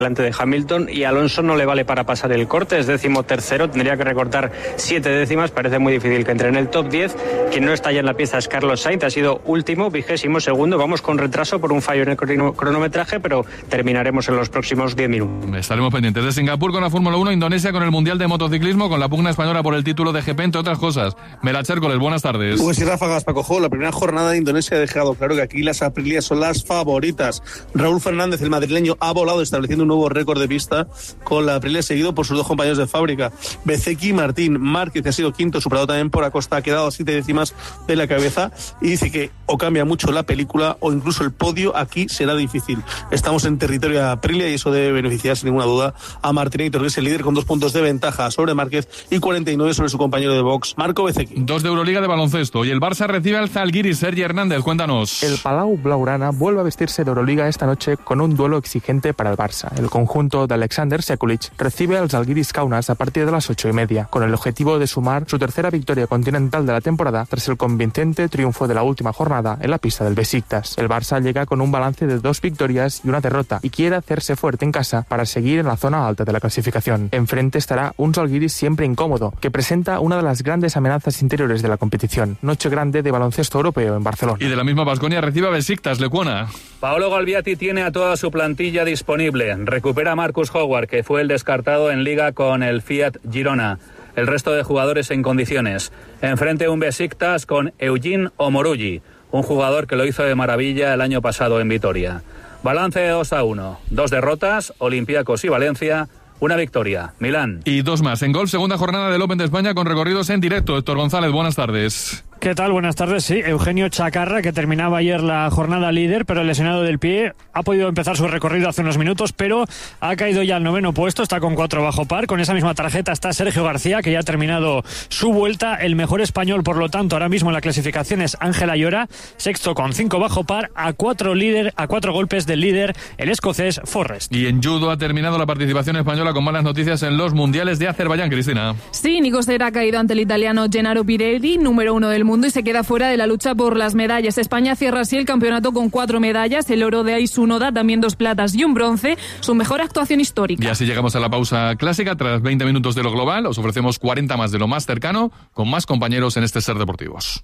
delante de Hamilton, y Alonso no le vale para pasar el corte, es 13º, tendría que recortar 7 décimas, parece muy difícil que entre en el top 10. Quien no está ya en la pista es Carlos Sainz, ha sido último, 22º, vamos con retraso por un fallo en el cronometraje, pero terminaremos en los próximos 10 minutos. Estaremos pendientes de Singapur con la Fórmula 1, Indonesia con el Mundial de Motociclismo, con la pugna española por el título de GP, entre otras cosas. Melacher Chércoles, buenas tardes. Pues sí, ráfagas, Paco Jo. La primera jornada de Indonesia ha dejado claro que aquí las Aprilia son las favoritas. Raúl Fernández, el madrileño, ha volado estableciendo un nuevo récord de pista con la Aprilia, seguido por sus dos compañeros de fábrica, Bezzecchi y Martín. Márquez, que ha sido quinto, superado también por Acosta, ha quedado a 7 décimas de la cabeza, y dice que o cambia mucho la película o incluso el podio aquí será difícil. Estamos en territorio Aprilia y eso debe beneficiar sin ninguna duda a Martín, que es el líder con 2 puntos de ventaja sobre Márquez y 49 sobre su compañero de box, Marco Bezzecchi. 2 de Euroliga de baloncesto y el Barça recibe al Zalgiris. Sergi Hernández, cuéntanos. El Palau Blaugrana vuelve a vestirse de Euroliga esta noche con un duelo exigente para el Barça. El conjunto de Alexander Sekulic recibe al Zalgiris Kaunas a partir de las 8:30, con el objetivo de sumar su tercera victoria continental de la temporada tras el convincente triunfo de la última jornada en la pista del Besiktas. El Barça llega con un balance de 2 victorias y una derrota y quiere hacerse fuerte en casa para seguir en la zona alta de la clasificación. Enfrente estará un Zalgiris siempre incómodo, que presenta una de las grandes amenazas interiores de la competición. Noche grande de baloncesto europeo en Barcelona. Y de la misma Baskonia recibe a Besiktas, Lecuona. Paolo Galbiati tiene a toda su plantilla disponible. Recupera a Marcus Howard, que fue el descartado en Liga con el Fiat Girona. El resto de jugadores en condiciones. Enfrente un Besiktas con Eugene Omorugi, un jugador que lo hizo de maravilla el año pasado en Vitoria. Balance de 2-1. 2 derrotas, Olympiacos y Valencia. Una victoria, Milán. Y 2 más. En golf, segunda jornada del Open de España con recorridos en directo. Héctor González, buenas tardes. ¿Qué tal? Buenas tardes. Sí, Eugenio Chacarra, que terminaba ayer la jornada líder, pero lesionado del pie, ha podido empezar su recorrido hace unos minutos, pero ha caído ya al 9º puesto, está con 4 bajo par. Con esa misma tarjeta está Sergio García, que ya ha terminado su vuelta. El mejor español, por lo tanto, ahora mismo en la clasificación es Ángel Ayora, sexto con 5 bajo par, a 4 golpes del líder, el escocés Forrest. Y en judo ha terminado la participación española con malas noticias en los mundiales de Azerbaiyán, Cristina. Sí, Nico Serra ha caído ante el italiano Gennaro Pirelli, número 1 del mundo, y se queda fuera de la lucha por las medallas. España cierra así el campeonato con 4 medallas, el oro de Aisu Noda, también 2 platas y un bronce, su mejor actuación histórica. Y así llegamos a la pausa clásica. Tras 20 minutos de lo global, os ofrecemos 40 más de lo más cercano, con más compañeros en este Ser Deportivos.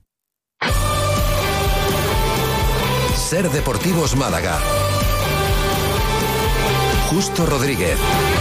Ser Deportivos Málaga. Justo Rodríguez.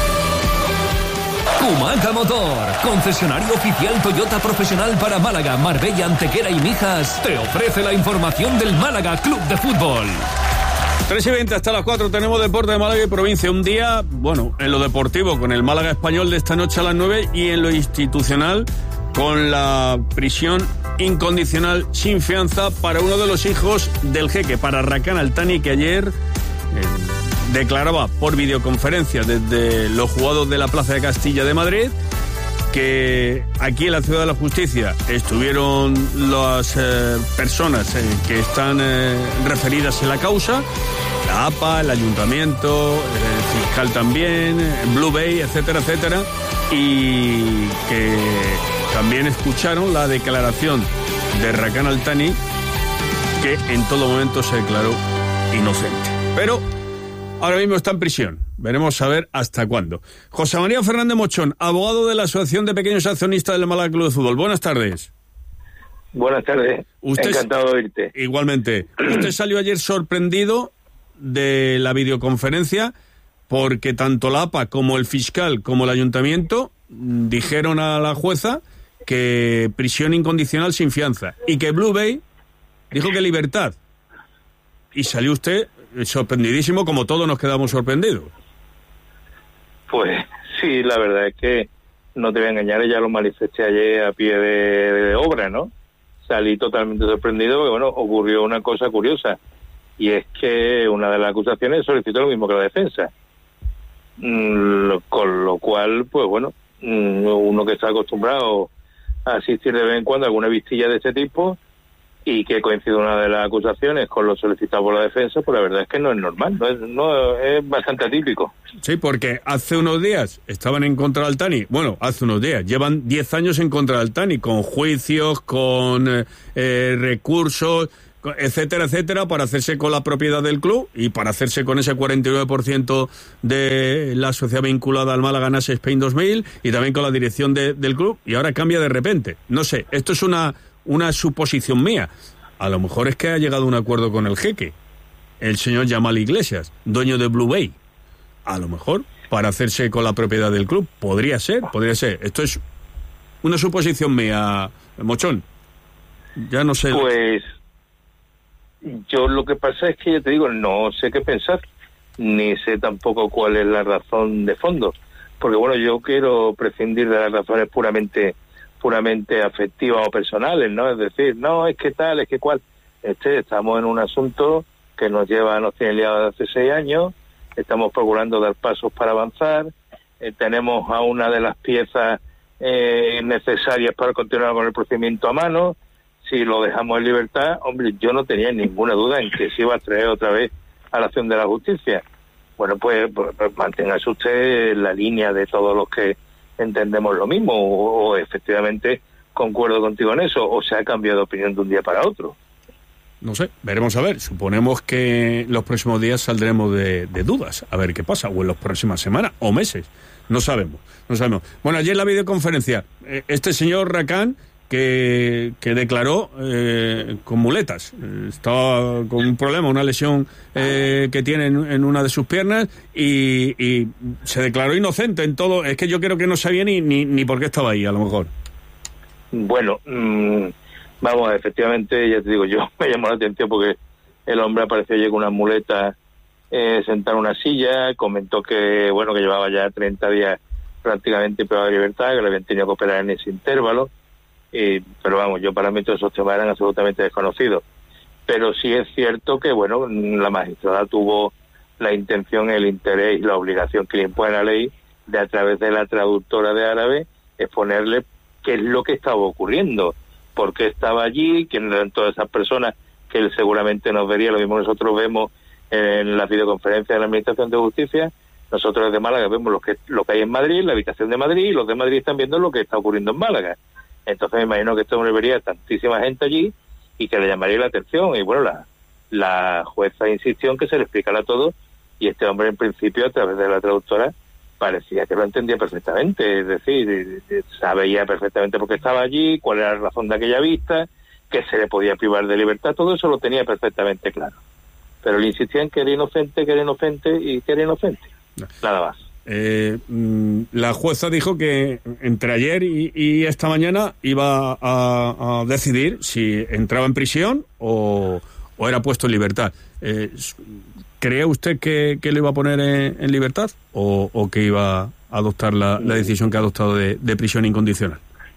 Kumaca Motor, concesionario oficial Toyota profesional para Málaga, Marbella, Antequera y Mijas, te ofrece la información del Málaga Club de Fútbol. 3:20 hasta las 4 tenemos Deporte de Málaga y Provincia. Un día, bueno, en lo deportivo con el Málaga Español de esta noche a las 9 y en lo institucional con la prisión incondicional sin fianza para uno de los hijos del jeque, para Rakan Altani, que ayer declaraba por videoconferencia desde los juzgados de la Plaza de Castilla de Madrid que aquí en la Ciudad de la Justicia estuvieron las personas que están referidas en la causa, la APA, el Ayuntamiento, el fiscal también, Blue Bay, etcétera, etcétera, y que también escucharon la declaración de Rakan Altani, que en todo momento se declaró inocente. Pero ahora mismo está en prisión. Veremos a ver hasta cuándo. José María Fernández Mochón, abogado de la Asociación de Pequeños Accionistas del Málaga Club de Fútbol. Buenas tardes. Buenas tardes. Encantado de oírte. Igualmente. Usted salió ayer sorprendido de la videoconferencia porque tanto la APA como el fiscal como el ayuntamiento dijeron a la jueza que prisión incondicional sin fianza y que Blue Bay dijo que libertad. Y salió usted sorprendidísimo, como todos nos quedamos sorprendidos. Pues sí, la verdad es que no te voy a engañar, ya lo manifesté ayer a pie de obra, ¿no? Salí totalmente sorprendido porque, bueno, ocurrió una cosa curiosa, y es que una de las acusaciones solicitó lo mismo que la defensa. Con lo cual, pues bueno, uno que está acostumbrado a asistir de vez en cuando a alguna vistilla de este tipo, y que coincide una de las acusaciones con lo solicitado por la defensa, pues la verdad es que no es normal, es bastante atípico. Sí, porque hace unos días estaban en contra de Altani, bueno, hace unos días, llevan 10 años en contra de Altani, con juicios, con recursos, etcétera, etcétera, para hacerse con la propiedad del club y para hacerse con ese 49% de la sociedad vinculada al Málaga Nasa Spain 2000 y también con la dirección del club, y ahora cambia de repente. No sé, esto es una suposición mía. A lo mejor es que ha llegado a un acuerdo con el jeque, el señor Yamal Iglesias, dueño de Blue Bay. A lo mejor para hacerse con la propiedad del club. Podría ser. Esto es una suposición mía, Mochón. Ya no sé. Pues yo lo que pasa es que, yo te digo, no sé qué pensar, ni sé tampoco cuál es la razón de fondo. Porque bueno, yo quiero prescindir de las razones puramente afectivas o personales, ¿no? Es decir, no, es que tal, es que cual. Estamos en un asunto que nos tiene liados hace 6 años, estamos procurando dar pasos para avanzar, tenemos a una de las piezas necesarias para continuar con el procedimiento a mano. Si lo dejamos en libertad, hombre, yo no tenía ninguna duda en que se iba a traer otra vez a la acción de la justicia. Bueno, pues manténgase usted en la línea de todos los que entendemos lo mismo, o efectivamente concuerdo contigo en eso, o se ha cambiado de opinión de un día para otro. No sé, veremos a ver. Suponemos que los próximos días saldremos de dudas, a ver qué pasa, o en las próximas semanas o meses. No sabemos. Bueno, ayer en la videoconferencia, este señor Racán, que declaró con muletas, estaba con un problema, una lesión que tiene en una de sus piernas, y se declaró inocente en todo. Es que yo creo que no sabía ni por qué estaba ahí, a lo mejor. Bueno, vamos, efectivamente, ya te digo, yo me llamó la atención porque el hombre apareció allí con unas muletas, sentado en una silla, comentó que bueno, que llevaba ya 30 días prácticamente privado de libertad, que le habían tenido que operar en ese intervalo. Pero vamos, yo para mí todos esos temas eran absolutamente desconocidos. Pero sí es cierto que, bueno, la magistrada tuvo la intención, el interés y la obligación que le impone la ley de, a través de la traductora de árabe, exponerle qué es lo que estaba ocurriendo, por qué estaba allí, quiénes eran todas esas personas que él seguramente nos vería, lo mismo nosotros vemos en la videoconferencia de la Administración de Justicia. Nosotros desde Málaga vemos lo que hay en Madrid, la habitación de Madrid, y los de Madrid están viendo lo que está ocurriendo en Málaga. Entonces me imagino que esto le vería tantísima gente allí y que le llamaría la atención. Y bueno, la jueza insistió en que se le explicara todo, y este hombre en principio, a través de la traductora, parecía que lo entendía perfectamente. Es decir, sabía perfectamente por qué estaba allí, cuál era la razón de aquella vista, que se le podía privar de libertad, todo eso lo tenía perfectamente claro. Pero le insistía en que era inocente y que era inocente. Nada más. La jueza dijo que entre ayer y esta mañana iba a decidir si entraba en prisión o era puesto en libertad. ¿Cree usted que lo iba a poner en libertad o que iba a adoptar la decisión que ha adoptado de prisión incondicional?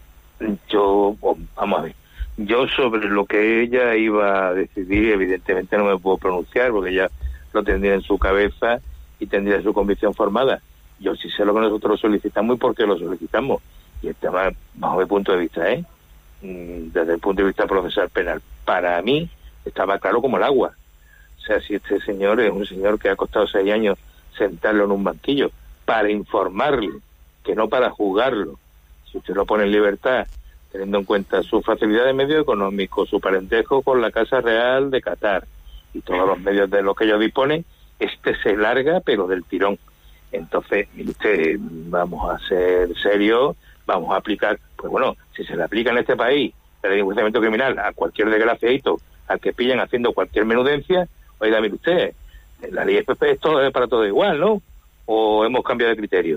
Vamos a ver. Yo sobre lo que ella iba a decidir, evidentemente no me puedo pronunciar porque ella lo tendría en su cabeza y tendría su convicción formada. Yo sí sé lo que nosotros solicitamos y por qué lo solicitamos. Y el tema, bajo mi punto de vista, desde el punto de vista procesal penal, para mí estaba claro como el agua. O sea, si este señor es un señor que ha costado 6 años sentarlo en un banquillo para informarle, que no para juzgarlo, si usted lo pone en libertad, teniendo en cuenta su facilidad de medio económico, su parentesco con la Casa Real de Qatar y todos los medios de los que ellos disponen, se larga pero del tirón. Entonces, usted, vamos a ser serios, vamos a aplicar, pues bueno, si se le aplica en este país la ley de enjuiciamiento criminal a cualquier desgraciadito, al que pillan haciendo cualquier menudencia, oiga, mire usted, la ley FP es todo, para todo igual, ¿no? ¿O hemos cambiado de criterio?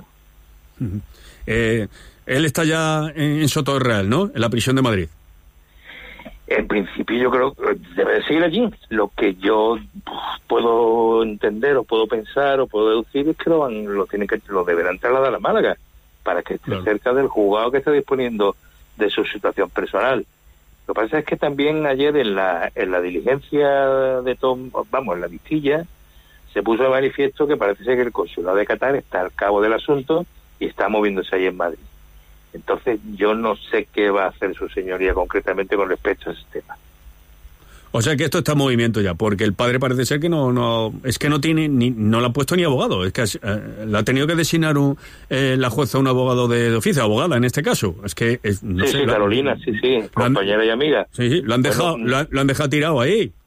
Él está ya en Soto del Real, ¿no? En la prisión de Madrid. En principio yo creo que debe de seguir allí. Lo que yo puedo entender o puedo pensar o puedo deducir es que lo deberán trasladar a Málaga para que esté cerca del juzgado que está disponiendo de su situación personal. Lo que pasa es que también ayer en la diligencia de en la vistilla, se puso de manifiesto que parece ser que el consulado de Qatar está al cabo del asunto y está moviéndose ahí en Madrid. Entonces yo no sé qué va a hacer su señoría concretamente con respecto a ese tema. O sea que esto está en movimiento ya, porque el padre parece ser que no tiene no le ha puesto ni abogado, es que le ha tenido que designar la jueza un abogado de oficio, abogada en este caso. Es que no sé, Carolina, compañera y amiga. Sí, lo han dejado tirado ahí.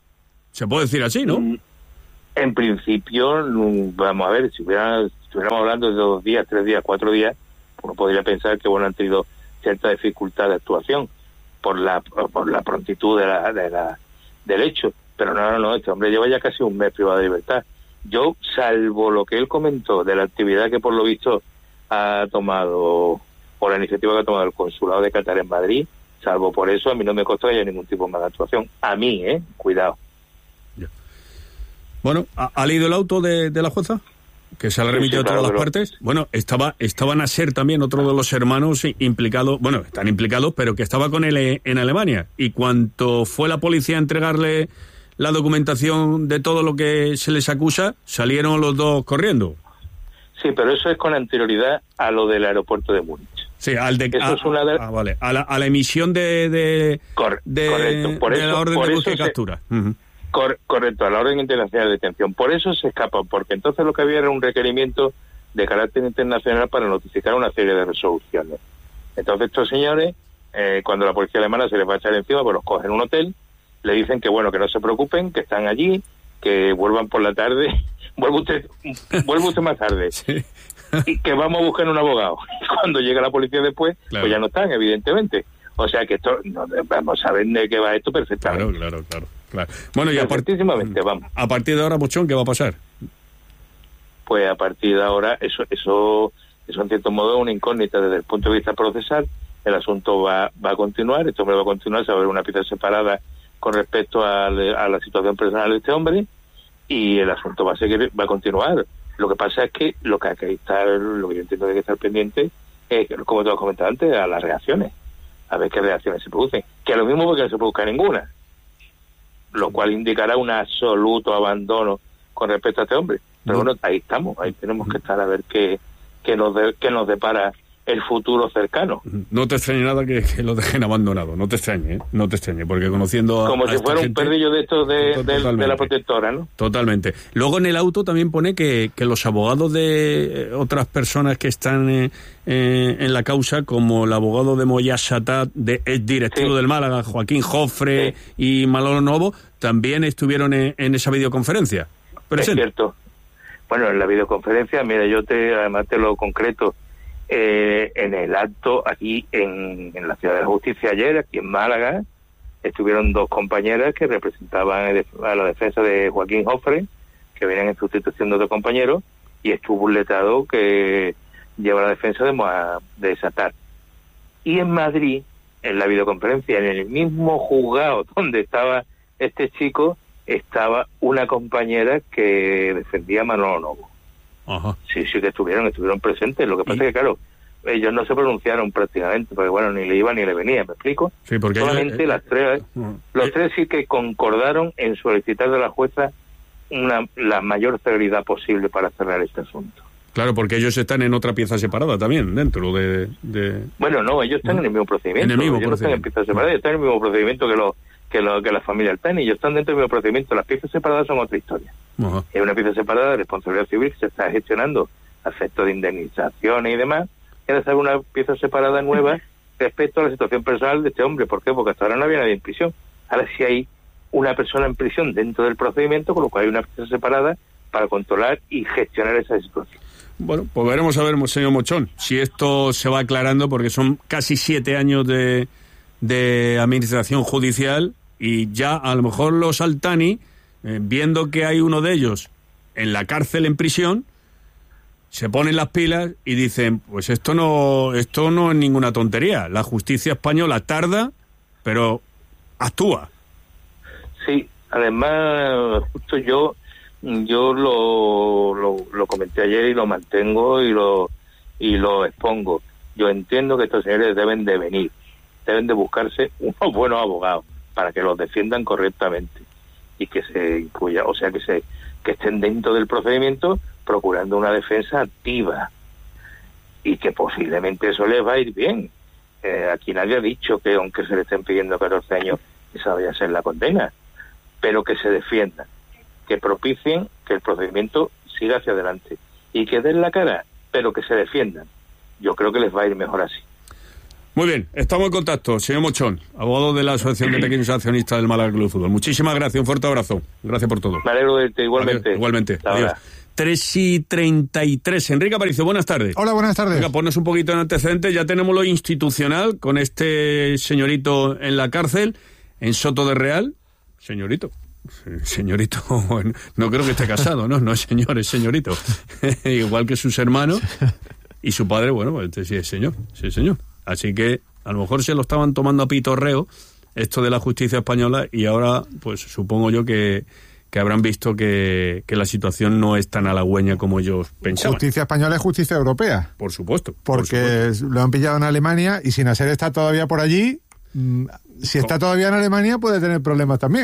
Se puede decir así, ¿no? En principio, vamos a ver, si estuviéramos hablando de 2 días, 3 días, 4 días, uno podría pensar que han tenido cierta dificultad de actuación por la prontitud del hecho. Pero no, este hombre lleva ya casi un mes privado de libertad. Yo, salvo lo que él comentó de la actividad que por lo visto ha tomado, o la iniciativa que ha tomado el Consulado de Qatar en Madrid, salvo por eso, a mí no me consta que haya ningún tipo más de actuación. A mí, cuidado. Bueno, ¿ha leído el auto de la jueza? Que se le ha remitido a todas las partes. Bueno, estaba Nasser también, otro de los hermanos implicados, bueno, están implicados, pero que estaba con él en Alemania. Y cuando fue la policía a entregarle la documentación de todo lo que se les acusa, salieron los dos corriendo. Sí, pero eso es con anterioridad a lo del aeropuerto de Múnich. Sí, a la emisión de la orden de búsqueda y captura. Correcto, a la orden internacional de detención. Por eso se escapan, porque entonces lo que había era un requerimiento de carácter internacional para notificar una serie de resoluciones. Entonces estos señores, cuando la policía alemana se les va a echar encima, pues los cogen en un hotel, le dicen que bueno, que no se preocupen, que están allí, que vuelvan por la tarde, vuelve usted más tarde, sí. Y que vamos a buscar un abogado. Cuando llega la policía después, claro, pues ya no están, evidentemente. O sea que esto, vamos a ver de qué va esto perfectamente. Claro. Bueno, y a partir de ahora, Mochón, ¿qué va a pasar? Pues a partir de ahora, eso en cierto modo es una incógnita desde el punto de vista procesal. El asunto va a continuar, este hombre va a continuar, se va a ver una pieza separada con respecto a la situación personal de este hombre, y el asunto va a continuar. Lo que pasa es que lo que yo entiendo que hay que estar pendiente es, como te lo comentaba antes, a las reacciones, a ver qué reacciones se producen, que es lo mismo porque no se produzca ninguna, lo cual indicará un absoluto abandono con respecto a este hombre. Pero bueno, ahí estamos, ahí tenemos que estar a ver qué nos depara el futuro cercano. No te extrañe nada que lo dejen abandonado, no te extrañe, porque conociendo como si fuera un perrillo de estos de la protectora, ¿no? Totalmente. Luego en el auto también pone que los abogados de otras personas que están en la causa, como el abogado de Moya Satat, ex directivo del Málaga, Joaquín Jofre y Manolo Novo, también estuvieron en esa videoconferencia. Es cierto. Bueno, en la videoconferencia, mira, además te lo concreto, en el acto aquí en la Ciudad de la Justicia ayer, aquí en Málaga, estuvieron 2 compañeras que representaban a la defensa de Joaquín Jofre, que venían en sustitución de otro compañero, y estuvo un letrado que lleva la defensa de Satat. Y en Madrid, en la videoconferencia, en el mismo juzgado donde estaba este chico, estaba una compañera que defendía a Manolo Novo. Ajá. Sí, que estuvieron presentes. Lo que pasa es que, claro, ellos no se pronunciaron prácticamente, porque bueno, ni le iba ni le venía, ¿me explico? Sí, porque solamente los tres sí que concordaron en solicitar de la jueza la mayor celeridad posible para cerrar este asunto. Claro, porque ellos están en otra pieza separada también, dentro de... Bueno, no, ellos están en el mismo procedimiento. No están en piezas separadas, están en el mismo procedimiento que la familia Altani. Ellos están dentro del mismo procedimiento. Las piezas separadas son otra historia. Ajá. Es una pieza separada de responsabilidad civil que se está gestionando a efectos de indemnizaciones y demás. Y hacer una pieza separada nueva respecto a la situación personal de este hombre. ¿Por qué? Porque hasta ahora no había nadie en prisión. Ahora sí hay una persona en prisión dentro del procedimiento, con lo cual hay una pieza separada para controlar y gestionar esa situación. Bueno, pues veremos a ver, señor Mochón, si esto se va aclarando, porque son casi 7 años de administración judicial, y ya a lo mejor los Altani, viendo que hay uno de ellos en la cárcel, en prisión, se ponen las pilas y dicen, pues esto no es ninguna tontería. La justicia española tarda, pero actúa. Sí, además, justo yo lo comenté ayer y lo mantengo y lo expongo. Yo entiendo que estos señores deben de buscarse unos buenos abogados para que los defiendan correctamente y que se incluya, o sea, que estén dentro del procedimiento procurando una defensa activa, y que posiblemente eso les va a ir bien. Aquí nadie ha dicho que aunque se le estén pidiendo 14 años esa vaya a ser la condena, pero que se defiendan, que propicien que el procedimiento siga hacia adelante y que den la cara, pero que se defiendan. Yo creo que les va a ir mejor así. Muy bien, estamos en contacto. Señor Mochón, abogado de la Asociación de Pequeños Accionistas del Málaga Club de Fútbol. Muchísimas gracias, un fuerte abrazo. Gracias por todo. Me alegro de verte, igualmente. Adiós, igualmente. Adiós. 3:33. Enrique Aparicio, buenas tardes. Hola, buenas tardes. Venga, ponnos un poquito en antecedentes. Ya tenemos lo institucional con este señorito en la cárcel, en Soto de Real. Señorito, no creo que esté casado, ¿no? No es señor, es señorito. Igual que sus hermanos y su padre, bueno, pues sí es señor. Así que a lo mejor se lo estaban tomando a pitorreo esto de la justicia española y ahora, pues supongo yo que habrán visto que la situación no es tan halagüeña como ellos pensaban. Justicia española es justicia europea. Por supuesto. Porque lo han pillado en Alemania y si Nasser está todavía por allí, si está todavía en Alemania puede tener problemas también.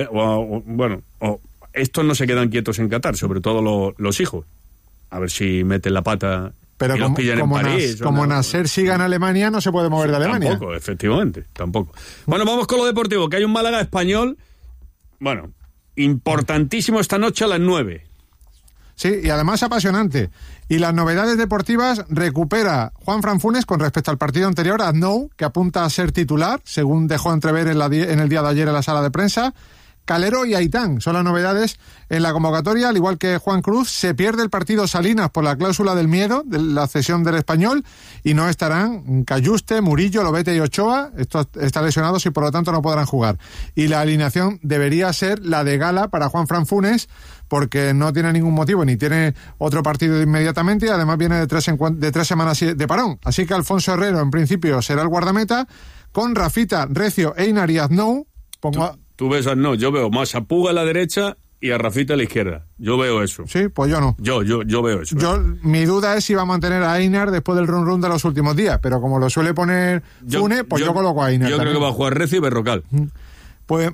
Estos no se quedan quietos en Qatar, sobre todo los hijos. A ver si meten la pata. Pero los pillan en París. Como Nasser siga en Alemania, no se puede mover de Alemania. Tampoco, efectivamente, tampoco. Bueno, vamos con lo deportivo, que hay un Málaga español, bueno, importantísimo esta noche a las 9. Sí, y además apasionante. Y las novedades deportivas recupera Juanfran Funes con respecto al partido anterior, Aznou, que apunta a ser titular, según dejó entrever en el día de ayer en la sala de prensa. Calero y Aitán son las novedades en la convocatoria, al igual que Juan Cruz. Se pierde el partido Salinas por la cláusula del miedo, de la cesión del Español, y no estarán Cayuste, Murillo, Lobete y Ochoa. Estos están lesionados y por lo tanto no podrán jugar. Y la alineación debería ser la de gala para Juanfran Funes, porque no tiene ningún motivo, ni tiene otro partido inmediatamente, y además viene de tres semanas de parón. Así que Alfonso Herrero, en principio, será el guardameta, con Rafita, Recio, Einar y Aznou. Tú ves a Aznou, yo veo más a Puga a la derecha y a Rafita a la izquierda. Yo veo eso. Sí, pues yo no. Yo veo eso. Mi duda es si va a mantener a Einar después del run de los últimos días, pero como lo suele poner Funes, yo coloco a Einar. Yo creo que va a jugar Recio y Berrocal. Pues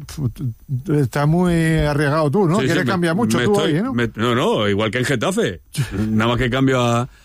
está muy arriesgado tú, ¿no? Quieres cambiar mucho tú hoy, ¿no? No, igual que en Getafe. Nada más que cambio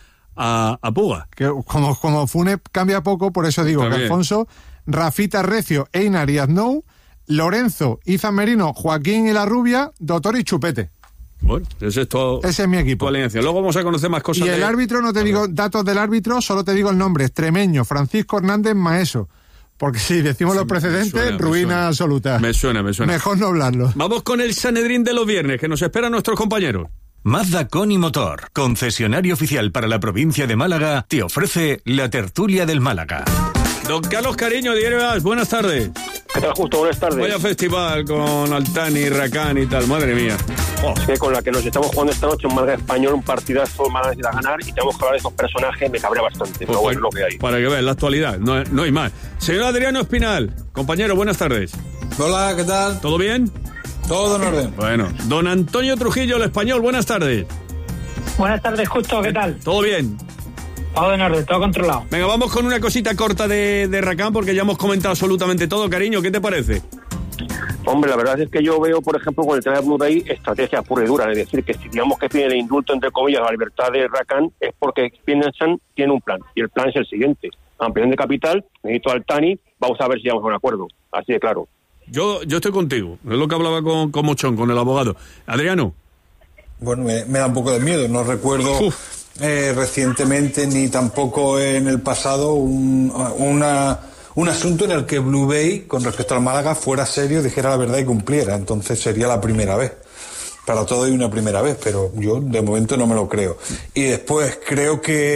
a Puga. Que como Funes cambia poco, por eso digo que Alfonso, Rafita, Recio, Einar y Aznou, Lorenzo, Izan Merino, Joaquín y la Rubia, Doctor y Chupete. Bueno, ese es mi equipo. Luego vamos a conocer más cosas. Y el árbitro, no te digo datos del árbitro, solo te digo el nombre: Extremeño, Francisco Hernández Maeso. Porque si decimos los precedentes, ruina absoluta. Me suena. Mejor no hablarlo. Vamos con el Sanedrín de los viernes, que nos esperan nuestros compañeros. Mazda Coni Motor, concesionario oficial para la provincia de Málaga, te ofrece la tertulia del Málaga. Don Carlos Cariño, Diario AS, buenas tardes. ¿Qué tal, Justo? Buenas tardes. Vaya festival con Altani, Racán y tal, madre mía. Es que con la que nos estamos jugando esta noche en Málaga Español, un partidazo, Málaga necesita ganar y tenemos que hablar de estos personajes, me cabrea bastante, pero bueno, es lo que hay. Para que vean la actualidad, no hay más. Señor Adriano Espinal, compañero, buenas tardes. Hola, ¿qué tal? ¿Todo bien? Todo en orden. Bueno, don Antonio Trujillo, el Español, buenas tardes. Buenas tardes, Justo, ¿qué tal? ¿Todo bien? Todo en orden, todo controlado. Venga, vamos con una cosita corta de Racán, porque ya hemos comentado absolutamente todo. Cariño, ¿qué te parece? Hombre, la verdad es que yo veo, por ejemplo, con el tema de Blue Day, estrategia pura y dura. Es decir, que si digamos que piden el indulto, entre comillas, a la libertad de Racán, es porque piensan, tiene un plan. Y el plan es el siguiente: ampliación de capital, necesito al Tani, vamos a ver si llegamos a un acuerdo. Así de claro. Yo estoy contigo. Es lo que hablaba con Mochón, con el abogado. Adriano. Bueno, me da un poco de miedo. No recuerdo recientemente ni tampoco en el pasado un asunto en el que Blue Bay, con respecto al Málaga, fuera serio, dijera la verdad y cumpliera. Entonces sería la primera vez. Para todo hay una primera vez, pero yo de momento no me lo creo. Y después creo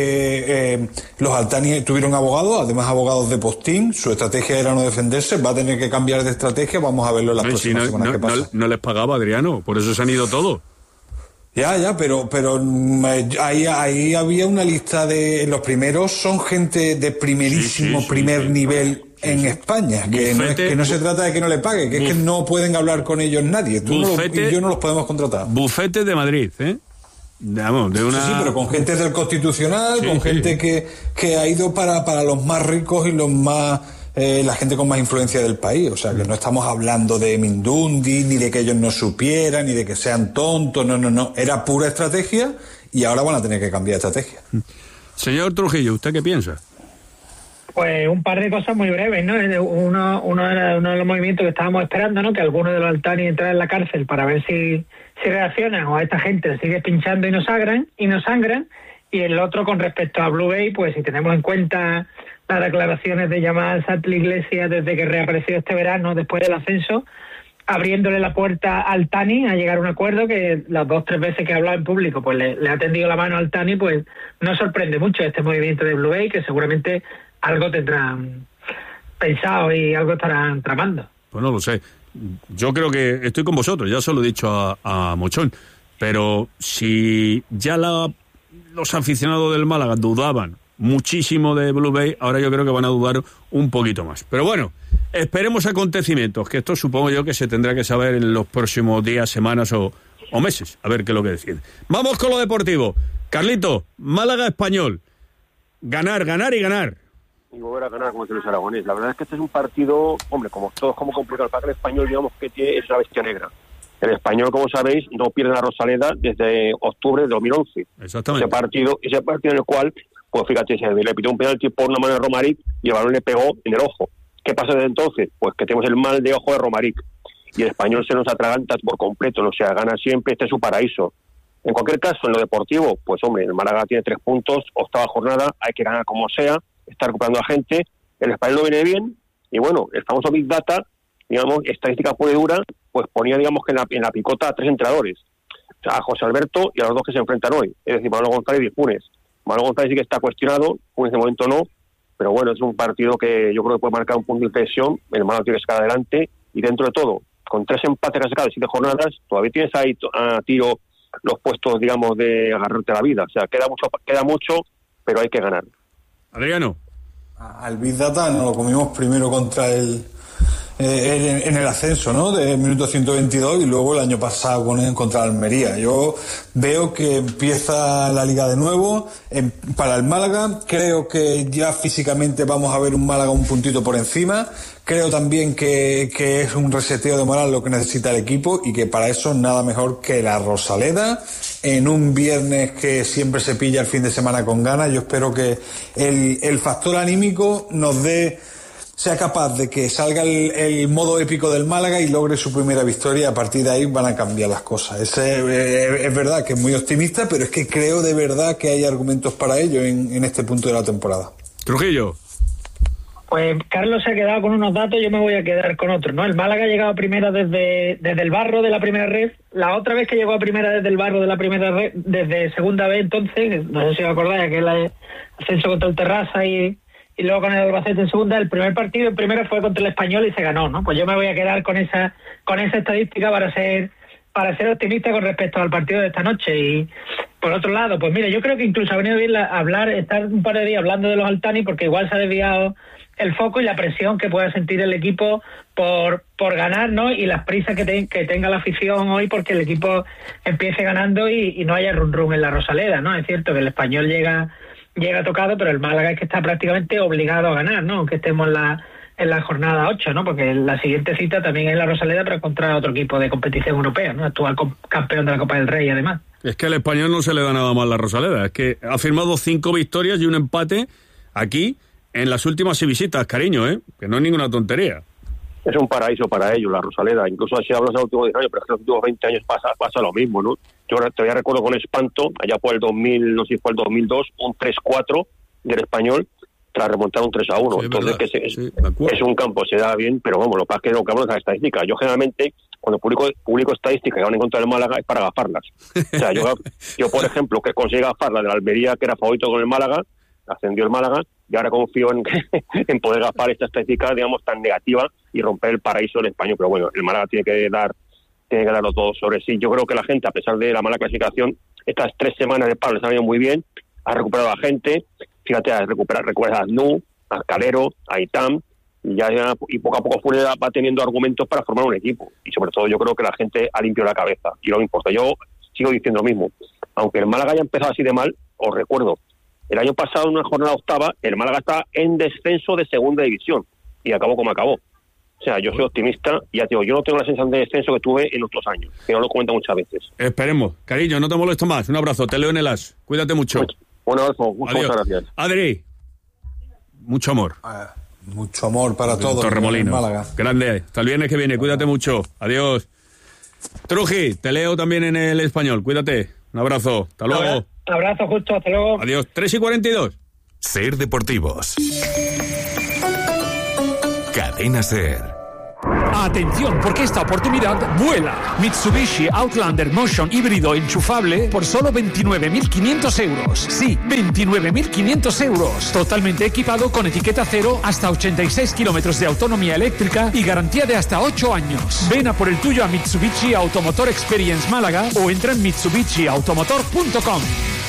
que los Altani tuvieron abogados, además abogados de postín. Su estrategia era no defenderse, va a tener que cambiar de estrategia. Vamos a verlo en las próximas semanas que pasa. No les pagaba, Adriano, por eso se han ido todos. Ya, pero ahí había una lista de... Los primeros son gente de primerísimo primer nivel en España, que no se trata de que no le pague, que es que no pueden hablar con ellos nadie. Tú y yo no los podemos contratar. Bufete de Madrid, ¿eh? Vamos, de una... Sí, pero con gente del Constitucional, con gente que ha ido para los más ricos y los más... la gente con más influencia del país. O sea, que no estamos hablando de Mindundi, ni de que ellos no supieran, ni de que sean tontos, no. Era pura estrategia y ahora van a tener que cambiar de estrategia. Señor Trujillo, ¿usted qué piensa? Pues un par de cosas muy breves, ¿no? Uno de los movimientos que estábamos esperando, ¿no? Que algunos de los Altani entraran en la cárcel para ver si reaccionan, o a esta gente sigue pinchando y nos sangran. Y el otro, con respecto a Blue Bay, pues si tenemos en cuenta las declaraciones de Jamal Santi Iglesias desde que reapareció este verano después del ascenso, abriéndole la puerta al Tani a llegar a un acuerdo, que las 2-3 veces que ha hablado en público pues le ha tendido la mano al Tani, pues no sorprende mucho este movimiento de Blue Bay, que seguramente algo tendrán pensado y algo estarán tramando. Pues no lo sé. Yo creo que estoy con vosotros, ya se lo he dicho a Mochón, pero si ya los aficionados del Málaga dudaban muchísimo de Blue Bay, ahora yo creo que van a dudar un poquito más. Pero bueno, esperemos acontecimientos, que esto supongo yo que se tendrá que saber en los próximos días, semanas o meses, a ver qué es lo que decide. Vamos con lo deportivo. Carlito, Málaga Español. Ganar y ganar. Y volver a ganar, como dice Luis Aragonés. La verdad es que este es un partido, hombre, como todos, como complicado. El Español, digamos que es la bestia negra. El Español, como sabéis, no pierde la Rosaleda desde octubre de 2011. Exactamente. Ese partido en el cual, pues fíjate, se le pitó un penalti por una mano de Romaric y el balón le pegó en el ojo. ¿Qué pasa desde entonces? Pues que tenemos el mal de ojo de Romaric. Y el Español se nos atraganta por completo, o sea, gana siempre, este es su paraíso. En cualquier caso, en lo deportivo, pues hombre, el Málaga tiene 3 puntos, 8ª jornada, hay que ganar como sea, está recuperando a gente, el Español no viene bien, y bueno, el famoso Big Data, digamos, estadística pura y dura, pues ponía, digamos, que en la picota a 3 entrenadores, o sea, a José Alberto y a los 2 que se enfrentan hoy, es decir, Manolo González y Funes. Manolo González sí que está cuestionado, Funes de momento no, pero bueno, es un partido que yo creo que puede marcar un punto de inflexión, el Málaga tiene que sacar adelante, y dentro de todo, con 3 empates sacados de 7 jornadas, todavía tienes ahí a tiro los puestos, digamos, de agarrarte a la vida. O sea, queda mucho, pero hay que ganar. Adriano. Al Big Data nos lo comimos primero contra en el ascenso, ¿no? De minuto 122 y luego el año pasado contra Almería. Yo veo que empieza la liga de nuevo para el Málaga. Creo que ya físicamente vamos a ver un Málaga un puntito por encima. Creo también que es un reseteo de moral lo que necesita el equipo y que para eso nada mejor que la Rosaleda en un viernes que siempre se pilla el fin de semana con ganas. Yo espero que el factor anímico sea capaz de que salga el modo épico del Málaga y logre su primera victoria. A partir de ahí van a cambiar las cosas. Es verdad que es muy optimista, pero es que creo de verdad que hay argumentos para ello en este punto de la temporada. Trujillo. Pues Carlos se ha quedado con unos datos, yo me voy a quedar con otros, ¿no? El Málaga ha llegado a primera desde el barro de la primera red. La otra vez que llegó a primera desde el barro de la primera red, desde segunda vez entonces, no sé si os acordáis, aquel ascenso contra el Terrassa y luego con el Albacete en segunda, el primer partido, el primero fue contra el Español y se ganó, ¿no? Pues yo me voy a quedar con esa estadística para ser optimista con respecto al partido de esta noche. Y por otro lado, pues mire, yo creo que incluso ha venido bien estar un par de días hablando de los Altani, porque igual se ha desviado el foco y la presión que pueda sentir el equipo por ganar, ¿no? Y las prisas que tenga la afición hoy porque el equipo empiece ganando y no haya run en la Rosaleda, ¿no? Es cierto que el Español llega tocado, pero el Málaga es que está prácticamente obligado a ganar, ¿no? Aunque estemos en la jornada 8, ¿no? Porque la siguiente cita también es la Rosaleda, pero contra otro equipo de competición europea, ¿no? Actual campeón de la Copa del Rey, además. Es que al Español no se le da nada mal la Rosaleda, es que ha firmado 5 victorias y un empate aquí en las últimas 6 visitas, cariño, que no es ninguna tontería. Es un paraíso para ellos, la Rosaleda. Incluso si hablas de los últimos 10 años, pero es que en los últimos 20 años pasa lo mismo, ¿no? Yo todavía recuerdo con espanto, allá por el 2000, no sé si fue el 2002, un 3-4 del Español, tras remontar un 3-1. Sí, entonces, es un campo, se da bien, pero vamos, lo que pasa es que lo que hablo es la estadística. Yo generalmente, cuando publico estadísticas que van en contra del Málaga, es para gafarlas. O sea, yo por ejemplo, que conseguí gafarla de la Almería, que era favorito con el Málaga, ascendió el Málaga, y ahora confío en poder gafar esta estadística, digamos, tan negativa y romper el paraíso del Español. Pero bueno, el Málaga tiene que darlo todo sobre sí. Yo creo que la gente, a pesar de la mala clasificación, estas 3 semanas de paro les han ido muy bien, ha recuperado a gente, fíjate, recuperas a Aznu, a Calero, a Itam, y poco a poco Funes va teniendo argumentos para formar un equipo. Y sobre todo yo creo que la gente ha limpiado la cabeza, y no me importa. Yo sigo diciendo lo mismo. Aunque el Málaga haya empezado así de mal, os recuerdo, el año pasado, en una jornada octava, el Málaga estaba en descenso de segunda división, y acabó como acabó. O sea, yo soy optimista y ya te digo, yo no tengo la sensación de descenso que tuve en otros años, que no lo comento muchas veces. Esperemos. Cariño, no te molesto más. Un abrazo, te leo en el as. Cuídate mucho. Un abrazo, muchas gracias. Adri, mucho amor. Mucho amor para todos. Torremolinos. Grande. Hasta el viernes que viene. Cuídate mucho. Adiós. Truji, te leo también en el Español. Cuídate. Un abrazo, hasta luego. Abrazo, Justo, hasta luego. Adiós, 3:42. Ser Deportivos. Cadena Ser. Atención, porque esta oportunidad vuela. Mitsubishi Outlander Motion híbrido enchufable por solo 29.500 euros. Sí, 29.500 euros. Totalmente equipado con etiqueta cero, hasta 86 kilómetros de autonomía eléctrica y garantía de hasta 8 años. Ven a por el tuyo a Mitsubishi Automotor Experience Málaga o entra en mitsubishiautomotor.com.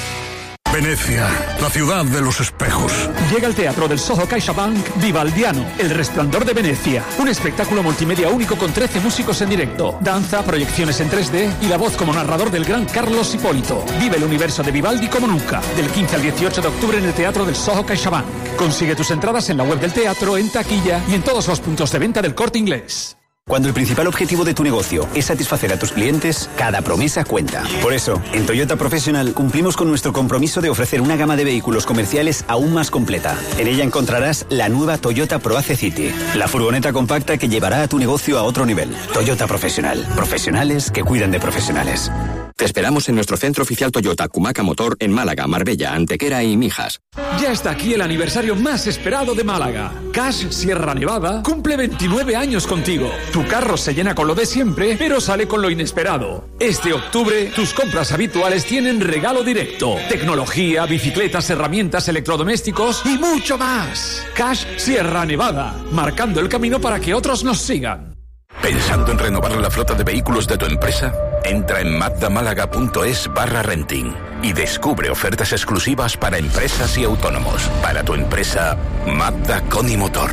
Venecia, la ciudad de los espejos. Llega al Teatro del Soho CaixaBank Vivaldiano, El Resplandor de Venecia. Un espectáculo multimedia único con 13 músicos en directo, danza, proyecciones en 3D y la voz como narrador del gran Carlos Hipólito. Vive el universo de Vivaldi como nunca. Del 15 al 18 de octubre en el Teatro del Soho CaixaBank. Consigue tus entradas en la web del teatro, en taquilla y en todos los puntos de venta del Corte Inglés. Cuando el principal objetivo de tu negocio es satisfacer a tus clientes, cada promesa cuenta. Por eso, en Toyota Professional cumplimos con nuestro compromiso de ofrecer una gama de vehículos comerciales aún más completa. En ella encontrarás la nueva Toyota ProAce City, la furgoneta compacta que llevará a tu negocio a otro nivel. Toyota Professional. Profesionales que cuidan de profesionales. Te esperamos en nuestro centro oficial Toyota Cumaca Motor en Málaga, Marbella, Antequera y Mijas. Ya está aquí el aniversario más esperado de Málaga. Cash Sierra Nevada cumple 29 años contigo. Tu carro se llena con lo de siempre, pero sale con lo inesperado. Este octubre, tus compras habituales tienen regalo directo. Tecnología, bicicletas, herramientas, electrodomésticos y mucho más. Cash Sierra Nevada, marcando el camino para que otros nos sigan. ¿Pensando en renovar la flota de vehículos de tu empresa? Entra en mazdamálaga.es/renting y descubre ofertas exclusivas para empresas y autónomos. Para tu empresa, Mazda con y Motor.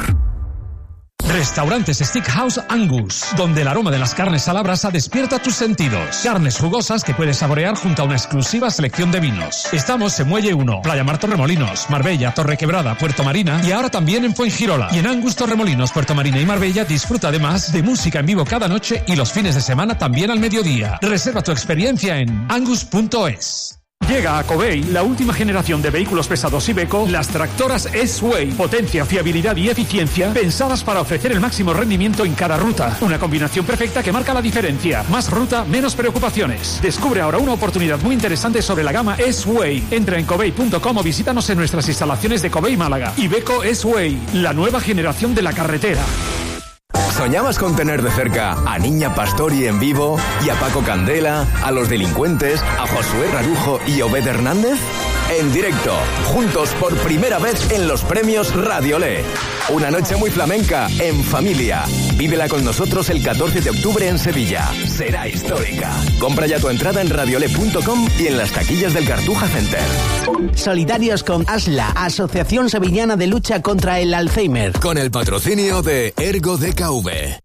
Restaurantes Steakhouse Angus, donde el aroma de las carnes a la brasa despierta tus sentidos. Carnes jugosas que puedes saborear junto a una exclusiva selección de vinos. Estamos en Muelle 1, Playa Mar Torremolinos, Marbella, Torrequebrada, Puerto Marina y ahora también en Fuengirola. Y en Angus Torremolinos, Puerto Marina y Marbella disfruta además de música en vivo cada noche y los fines de semana también al mediodía. Reserva tu experiencia en angus.es. Llega a Covey la última generación de vehículos pesados Iveco, las tractoras S-Way. Potencia, fiabilidad y eficiencia pensadas para ofrecer el máximo rendimiento en cada ruta. Una combinación perfecta que marca la diferencia. Más ruta, menos preocupaciones. Descubre ahora una oportunidad muy interesante sobre la gama S-Way. Entra en covey.com o visítanos en nuestras instalaciones de Covey Málaga. Iveco S-Way, la nueva generación de la carretera. ¿Soñabas con tener de cerca a Niña Pastori en vivo y a Paco Candela, a Los Delincuentes, a Josué Rarujo y Obed Hernández? En directo, juntos por primera vez en los premios Radiolé. Una noche muy flamenca, en familia. Vívela con nosotros el 14 de octubre en Sevilla. Será histórica. Compra ya tu entrada en radiolé.com y en las taquillas del Cartuja Center. Solidarios con ASLA, Asociación Sevillana de Lucha contra el Alzheimer. Con el patrocinio de Ergo DKV.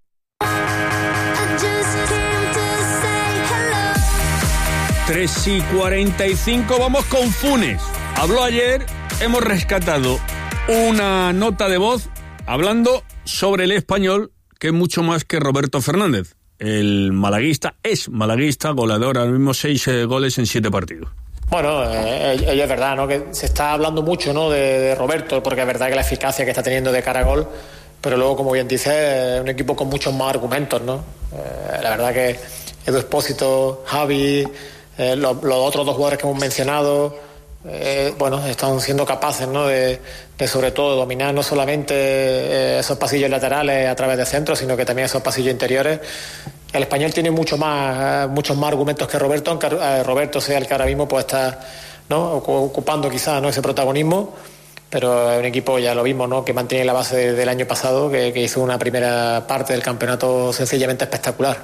3:45, vamos con Funes. Habló ayer, hemos rescatado una nota de voz hablando sobre el Español, que es mucho más que Roberto Fernández. El malaguista es malaguista, goleador, ahora mismo 6 goles en 7 partidos. Bueno, es verdad, ¿no? Que se está hablando mucho, ¿no? de Roberto, porque es verdad que la eficacia que está teniendo de cara a gol, pero luego, como bien dice, es un equipo con muchos más argumentos, ¿no? La verdad que Edu Expósito, Javi, los otros dos jugadores que hemos mencionado, bueno, están siendo capaces, ¿no? de sobre todo dominar no solamente esos pasillos laterales a través de centros, sino que también esos pasillos interiores. El Español tiene muchos más argumentos que Roberto, aunque Roberto sea el que ahora mismo pues está, ¿no? ocupando quizás, ¿no? ese protagonismo, pero es un equipo, ya lo vimos, ¿no? que mantiene la base del año pasado, que hizo una primera parte del campeonato sencillamente espectacular.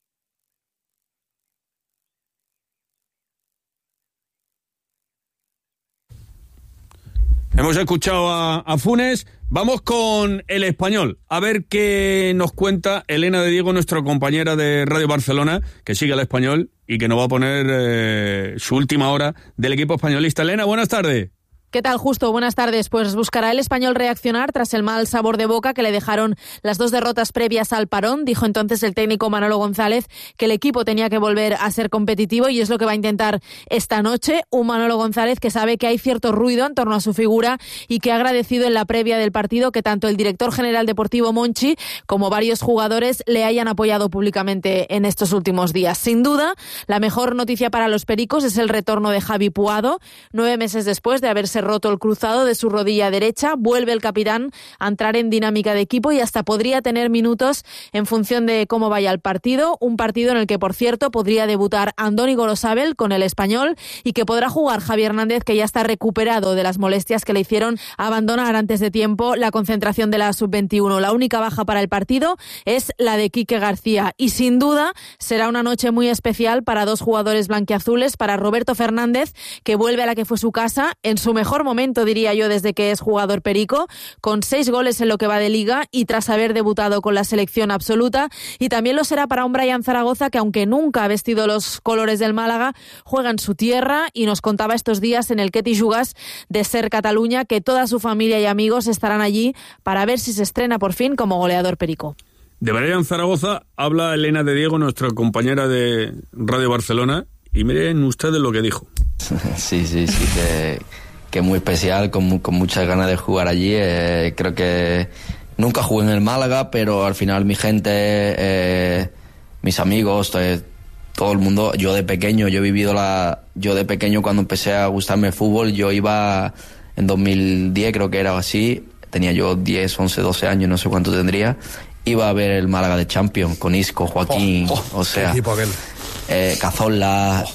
Hemos escuchado a Funes, vamos con el Español, a ver qué nos cuenta Elena de Diego, nuestra compañera de Radio Barcelona, que sigue al Español y que nos va a poner su última hora del equipo españolista. Elena, buenas tardes. ¿Qué tal, Justo? Buenas tardes. Pues buscará el Español reaccionar tras el mal sabor de boca que le dejaron las 2 derrotas previas al parón. Dijo entonces el técnico Manolo González que el equipo tenía que volver a ser competitivo y es lo que va a intentar esta noche. Un Manolo González que sabe que hay cierto ruido en torno a su figura y que ha agradecido en la previa del partido que tanto el director general deportivo Monchi como varios jugadores le hayan apoyado públicamente en estos últimos días. Sin duda, la mejor noticia para los pericos es el retorno de Javi Puado. 9 meses después de haberse roto el cruzado de su rodilla derecha, vuelve el capitán a entrar en dinámica de equipo y hasta podría tener minutos en función de cómo vaya el partido. Un partido en el que, por cierto, podría debutar Andoni Gorosabel con el Español y que podrá jugar Javi Hernández, que ya está recuperado de las molestias que le hicieron abandonar antes de tiempo la concentración de la Sub-21. La única baja para el partido es la de Quique García y sin duda será una noche muy especial para 2 jugadores blanquiazules, para Roberto Fernández, que vuelve a la que fue su casa en su mejor momento, diría yo, desde que es jugador perico, con 6 goles en lo que va de liga y tras haber debutado con la selección absoluta, y también lo será para un Brian Zaragoza que, aunque nunca ha vestido los colores del Málaga, juega en su tierra y nos contaba estos días en el Ketty Jugas de Ser Cataluña que toda su familia y amigos estarán allí para ver si se estrena por fin como goleador perico. De Brian Zaragoza habla Elena de Diego, nuestra compañera de Radio Barcelona, y miren ustedes lo que dijo. Sí, que muy especial, con muchas ganas de jugar allí. Creo que nunca jugué en el Málaga, pero al final mi gente, mis amigos, todo el mundo, yo de pequeño cuando empecé a gustarme el fútbol, yo iba en 2010, creo que era así, tenía yo 10, 11, 12 años, no sé cuánto tendría, iba a ver el Málaga de Champions con Isco, Joaquín, o sea, Cazorla,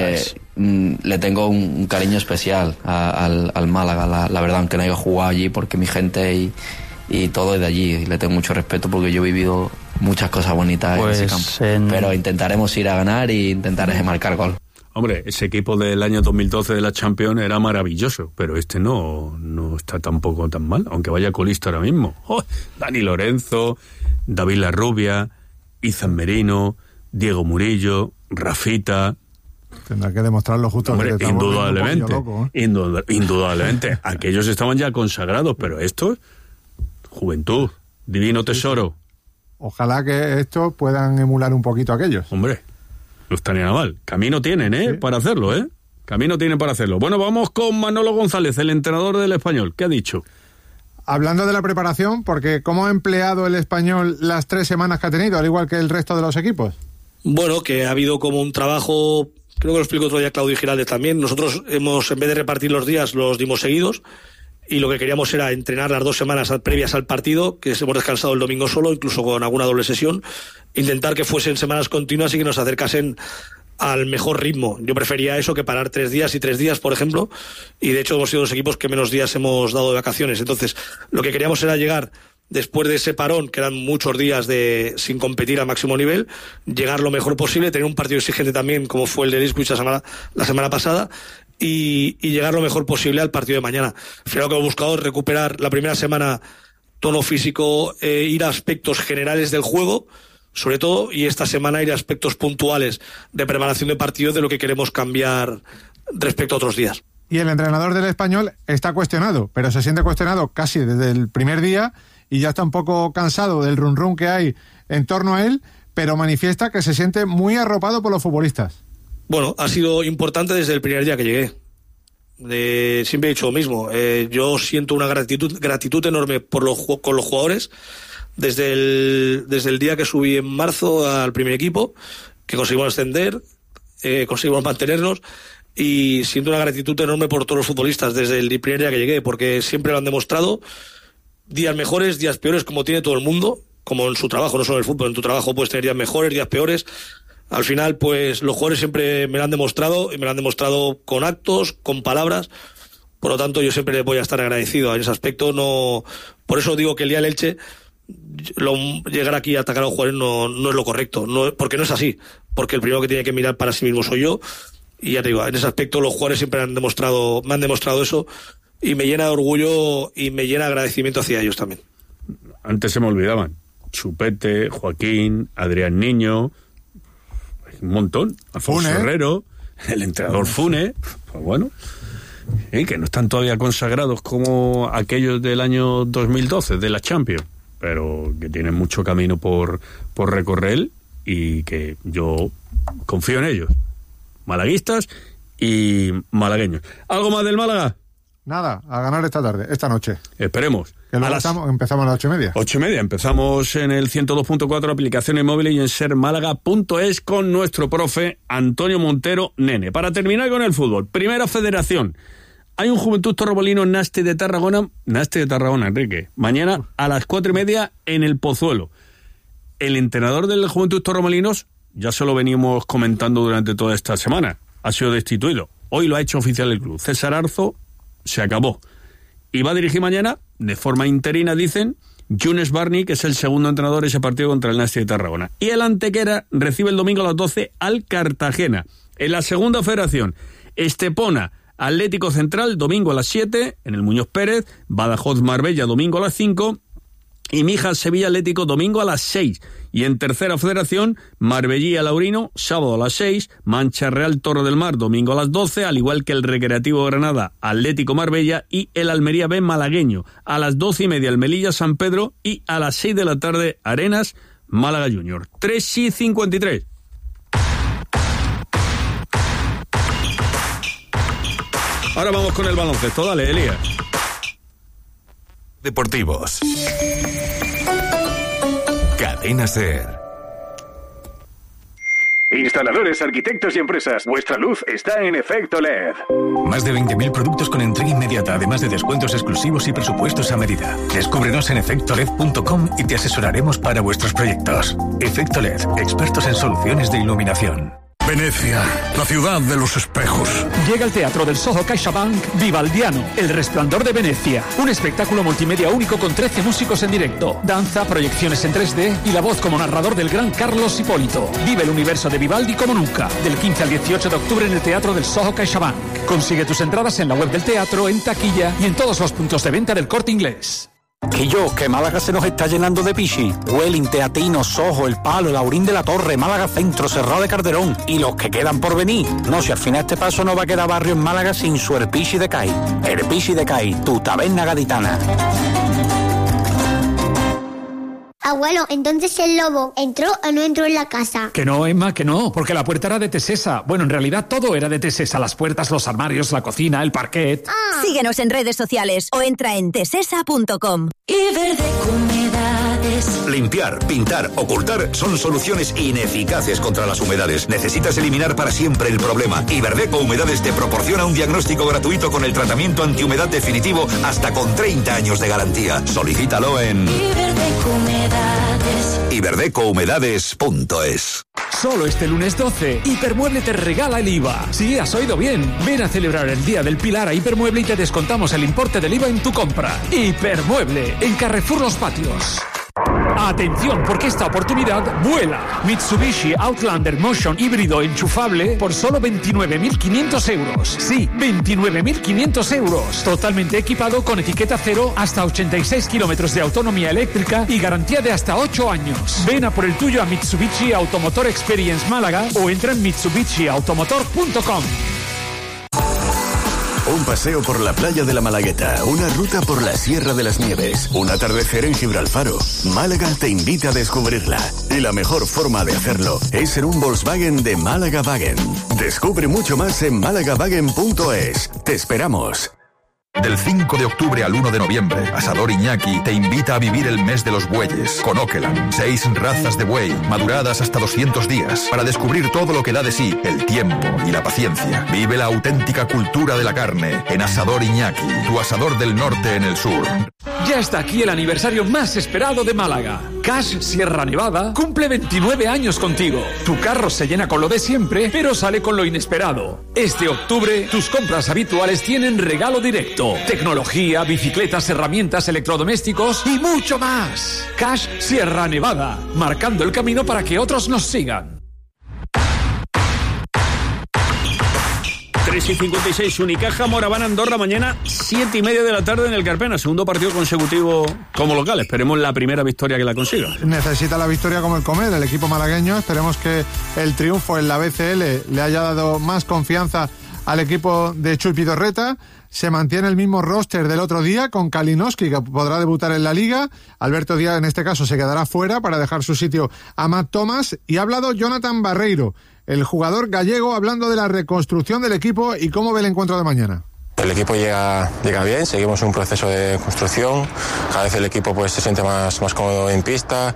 le tengo un cariño especial al Málaga, la verdad, aunque no haya jugado allí, porque mi gente y todo es de allí, y le tengo mucho respeto porque yo he vivido muchas cosas bonitas en ese campo. Pero intentaremos ir a ganar y intentaré marcar gol. Hombre, ese equipo del año 2012 de la Champions era maravilloso, pero este no está tampoco tan mal, aunque vaya colista ahora mismo. ¡Oh! Dani Lorenzo, David Larrubia, Izan Merino, Diego Murillo, Rafita. Tendrá que demostrarlo justo. Hombre, indudablemente, loco, indudablemente. Aquellos estaban ya consagrados, pero estos, juventud, divino tesoro. Ojalá que estos puedan emular un poquito a aquellos. Hombre, no está ni nada mal. Camino tienen, sí, para hacerlo, Camino tienen para hacerlo. Bueno, vamos con Manolo González, el entrenador del Español. ¿Qué ha dicho? Hablando de la preparación, porque ¿cómo ha empleado el Español las 3 semanas que ha tenido, al igual que el resto de los equipos? Bueno, que ha habido como un trabajo, creo que lo explicó otro día Claudio Giraldez también. Nosotros en vez de repartir los días, los dimos seguidos, y lo que queríamos era entrenar las 2 semanas previas al partido, que hemos descansado el domingo solo, incluso con alguna doble sesión, intentar que fuesen semanas continuas y que nos acercasen al mejor ritmo. Yo prefería eso que parar 3 días y 3 días, por ejemplo, y de hecho hemos sido los equipos que menos días hemos dado de vacaciones. Entonces, lo que queríamos era llegar después de ese parón, que eran muchos días sin competir al máximo nivel, llegar lo mejor posible, tener un partido exigente también, como fue el de Ipswich la semana pasada, y llegar lo mejor posible al partido de mañana. Al final lo que hemos buscado es recuperar la primera semana tono físico, ir a aspectos generales del juego, sobre todo, y esta semana ir a aspectos puntuales de preparación de partido, de lo que queremos cambiar respecto a otros días. Y el entrenador del Español está cuestionado, pero se siente cuestionado casi desde el primer día y ya está un poco cansado del run que hay en torno a él, pero manifiesta que se siente muy arropado por los futbolistas. Bueno, ha sido importante desde el primer día que llegué. Siempre he dicho lo mismo. Yo siento una gratitud enorme con los jugadores desde el día que subí en marzo al primer equipo, que conseguimos ascender, conseguimos mantenernos, y siento una gratitud enorme por todos los futbolistas desde el primer día que llegué, porque siempre lo han demostrado. Días mejores, días peores, como tiene todo el mundo, como en su trabajo, no solo en el fútbol. En tu trabajo puedes tener días mejores, días peores. Al final, pues los jugadores siempre me lo han demostrado, y me lo han demostrado con actos, con palabras. Por lo tanto, yo siempre les voy a estar agradecido en ese aspecto. No, por eso digo que el día del Elche, llegar aquí a atacar a los jugadores no es lo correcto, porque no es así, porque el primero que tiene que mirar para sí mismo soy yo, y ya te digo, en ese aspecto los jugadores siempre me han demostrado eso, y me llena de orgullo y me llena de agradecimiento hacia ellos también. Antes se me olvidaban Chupete, Joaquín, Adrián Niño, un montón, Alfonso Herrero, el entrenador Fune, pues bueno, que no están todavía consagrados como aquellos del año 2012, de la Champions, pero que tienen mucho camino por recorrer y que yo confío en ellos, malaguistas y malagueños. ¿Algo más del Málaga? Nada, a ganar esta noche. Esperemos. Empezamos a las 8:30. 8:30, empezamos en el 102.4, aplicaciones móviles y en sermálaga.es con nuestro profe Antonio Montero Nene. Para terminar con el fútbol, Primera Federación. Hay un Juventud Torremolinos Nasti de Tarragona, Enrique. Mañana a las 4:30 en el Pozuelo. El entrenador del Juventud Torremolinos, ya se lo venimos comentando durante toda esta semana, ha sido destituido. Hoy lo ha hecho oficial el club. César Arzo se acabó. Y va a dirigir mañana, de forma interina, dicen, Yunes Barni, que es el segundo entrenador de ese partido contra el Nasti de Tarragona. Y el Antequera recibe el domingo a las 12 al Cartagena. En la Segunda Federación, Estepona, Atlético Central, domingo a las 7, en el Muñoz Pérez, Badajoz Marbella, domingo a las 5, y Mijas Sevilla Atlético, domingo a las 6. Y en Tercera Federación, Marbellía Laurino, sábado a las 6, Mancha Real Torre del Mar, domingo a las 12, al igual que el Recreativo Granada Atlético Marbella y el Almería B Malagueño. A las 12:30 el Melilla San Pedro y a las 6 de la tarde Arenas Málaga Junior. 3:53. Ahora vamos con el baloncesto. Dale, Elías. Deportivos. Cadena SER. Instaladores, arquitectos y empresas, vuestra luz está en Efecto LED. Más de 20.000 productos con entrega inmediata, además de descuentos exclusivos y presupuestos a medida. Descúbrenos en efectoled.com y te asesoraremos para vuestros proyectos. Efecto LED, expertos en soluciones de iluminación. Venecia, la ciudad de los espejos. Llega al Teatro del Soho CaixaBank Vivaldiano, El Resplandor de Venecia. Un espectáculo multimedia único con 13 músicos en directo, danza, proyecciones en 3D y la voz como narrador del gran Carlos Hipólito. Vive el universo de Vivaldi como nunca. Del 15 al 18 de octubre en el Teatro del Soho CaixaBank. Consigue tus entradas en la web del teatro, en taquilla y en todos los puntos de venta del Corte Inglés. Que Málaga se nos está llenando de pichi. Welling, Teatino, Soho, El Palo, Laurín de la Torre, Málaga Centro, Serrao de Calderón y los que quedan por venir. No, si al final este paso no va a quedar barrio en Málaga sin su Erpichi de Cai. Erpichi de Cai, tu taberna gaditana. Abuelo, entonces el lobo ¿entró o no entró en la casa? Que no, Emma, que no, porque la puerta era de Tesesa. Bueno, en realidad todo era de Tesesa. Las puertas, los armarios, la cocina, el parquet. Síguenos en redes sociales o entra en tesesa.com. Limpiar, pintar, ocultar son soluciones ineficaces contra las humedades. Necesitas eliminar para siempre el problema. Iberdeco Humedades te proporciona un diagnóstico gratuito con el tratamiento antihumedad definitivo hasta con 30 años de garantía. Solicítalo en iberdecouhumedades.es. Solo este lunes 12, Hipermueble te regala el IVA. Sí, has oído bien. Ven a celebrar el Día del Pilar a Hipermueble y te descontamos el importe del IVA en tu compra. Hipermueble, en Carrefour Los Patios. Atención, porque esta oportunidad vuela. Mitsubishi Outlander Motion híbrido enchufable por solo 29.500 euros. Sí, 29.500 euros. Totalmente equipado con etiqueta cero, hasta 86 kilómetros de autonomía eléctrica y garantía de hasta 8 años. Ven a por el tuyo a Mitsubishi Automotor Experience Málaga o entra en mitsubishiautomotor.com. Un paseo por la playa de la Malagueta, una ruta por la Sierra de las Nieves, un atardecer en Gibralfaro. Málaga te invita a descubrirla. Y la mejor forma de hacerlo es en un Volkswagen de Málaga Wagen. Descubre mucho más en málaga-wagen.es. Te esperamos. Del 5 de octubre al 1 de noviembre, Asador Iñaki te invita a vivir el mes de los bueyes con Okeland. 6 razas de buey, maduradas hasta 200 días, para descubrir todo lo que da de sí el tiempo y la paciencia. Vive la auténtica cultura de la carne en Asador Iñaki, tu asador del norte en el sur. Ya está aquí el aniversario más esperado de Málaga. Cash Sierra Nevada cumple 29 años contigo. Tu carro se llena con lo de siempre, pero sale con lo inesperado. Este octubre, tus compras habituales tienen regalo directo. Tecnología, bicicletas, herramientas, electrodomésticos y mucho más. Cash Sierra Nevada, marcando el camino para que otros nos sigan. 3:56, Unicaja Moraván Andorra, mañana 7:30 de la tarde en el Carpena, segundo partido consecutivo como local. Esperemos la primera victoria que la consiga. Necesita la victoria como el comer, el equipo malagueño. Esperemos que el triunfo en la BCL le haya dado más confianza al equipo de Chuy Pidorreta. Se mantiene el mismo roster del otro día con Kalinowski, que podrá debutar en la Liga. Alberto Díaz, en este caso, se quedará fuera para dejar su sitio a Matt Thomas. Y ha hablado Jonathan Barreiro, el jugador gallego, hablando de la reconstrucción del equipo y cómo ve el encuentro de mañana. El equipo llega bien, seguimos un proceso de construcción, cada vez el equipo pues se siente más cómodo en pista,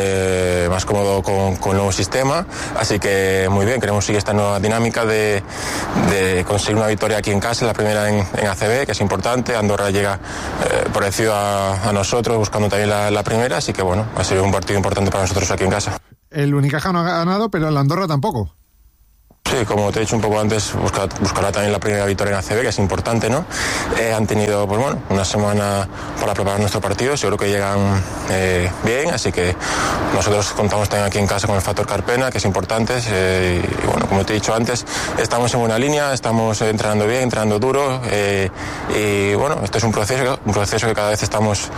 más cómodo con el nuevo sistema, así que muy bien, queremos seguir esta nueva dinámica de conseguir una victoria aquí en casa, la primera en ACB, que es importante. Andorra llega parecido a nosotros, buscando también la primera, así que bueno, va a ser un partido importante para nosotros aquí en casa. El Unicaja no ha ganado, pero el Andorra tampoco. Sí, como te he dicho un poco antes, buscará también la primera victoria en ACB, que es importante, ¿no? Han tenido, pues bueno, una semana para preparar nuestro partido, seguro que llegan bien, así que nosotros contamos también aquí en casa con el factor Carpena, que es importante, y bueno, como te he dicho antes, estamos en buena línea, estamos entrenando bien, entrenando duro, y bueno, esto es un proceso que cada vez estamos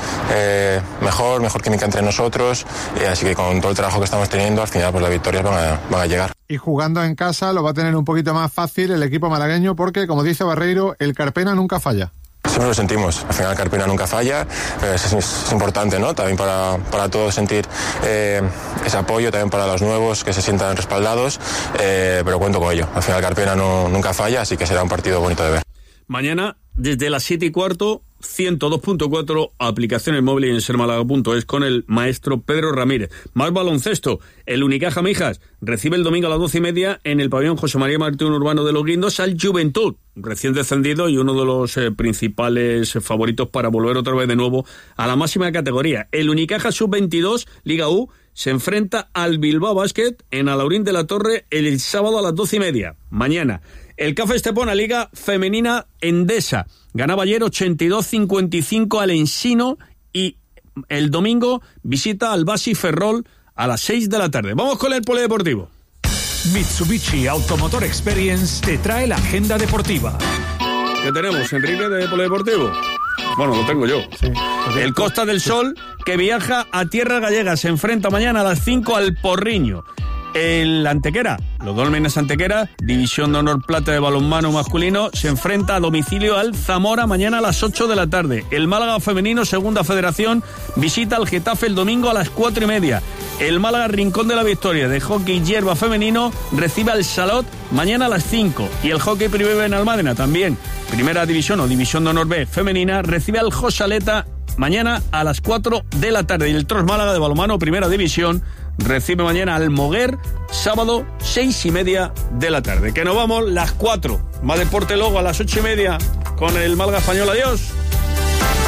mejor química entre nosotros, así que con todo el trabajo que estamos teniendo, al final pues las victorias van a llegar. Y jugando en casa lo va a tener un poquito más fácil el equipo malagueño porque, como dice Barreiro, el Carpena nunca falla. Siempre lo sentimos, al final Carpena nunca falla, es importante, ¿no? También para todos sentir ese apoyo, también para los nuevos que se sientan respaldados, pero cuento con ello, al final Carpena nunca falla, así que será un partido bonito de ver. Mañana, desde las 7:15, 102.4, aplicaciones móviles en sermálaga.es con el maestro Pedro Ramírez. Más baloncesto, el Unicaja Mijas recibe el domingo a las 12:30 en el pabellón José María Martín Urbano de Los Guindos al Juventud, recién descendido y uno de los principales favoritos para volver otra vez de nuevo a la máxima categoría. El Unicaja Sub-22, Liga U, se enfrenta al Bilbao Basket en Alaurín de la Torre el sábado a las 12:30. Mañana, el CAF Estepona, Liga Femenina Endesa. Ganaba ayer 82-55 al Ensino y el domingo visita al Basi Ferrol a las 6 de la tarde. Vamos con el polideportivo. Mitsubishi Automotor Experience te trae la agenda deportiva. ¿Qué tenemos, Enrique, de polideportivo? Bueno, lo tengo yo. Sí. El Costa del Sol, que viaja a tierra gallega, se enfrenta mañana a las 5 al Porriño. El Antequera, los Dólmenes Antequera, División de Honor Plata de balonmano masculino, se enfrenta a domicilio al Zamora mañana a las 8 de la tarde. El Málaga Femenino, Segunda Federación, visita al Getafe el domingo a las 4:30. El Málaga Rincón de la Victoria de hockey hierba femenino recibe al Salot mañana a las 5. Y el hockey Primera en Almádena también, Primera División o División de Honor B femenina, recibe al Josaleta mañana a las 4 de la tarde. Y el Tros Málaga de balonmano Primera División recibe mañana al Moguer, sábado 6:30 de la tarde. Que nos vamos las 4. Más deporte luego a las 8:30 con el Málaga Español. Adiós.